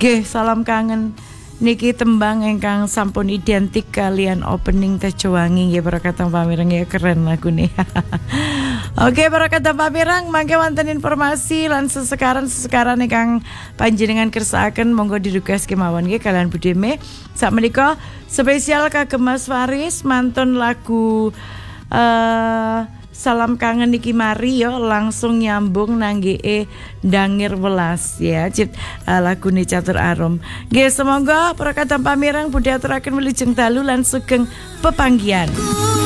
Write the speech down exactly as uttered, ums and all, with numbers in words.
Nggih, salam kangen. Niki tembang ingkang sampun identik kalian opening Tejowangi nggih para kadang pamireng ya, keren lagune. Oke para kadang pamireng, mangke wonten informasi lan sesekaran-sesekaran ingkang panjenengan kersakaken monggo direquest kemawon nggih kalian Budeme. Sakmenika spesial kagem Mas Faris mantun lagu uh, Salam Kangen niki mari yo langsung nyambung nangge e Dangir Welas ya cip uh, lagu ni Catur Arum. Nggih semoga para kadang pamireng budhe aturaken wilujeng dalu lan sugeng pepanggihan.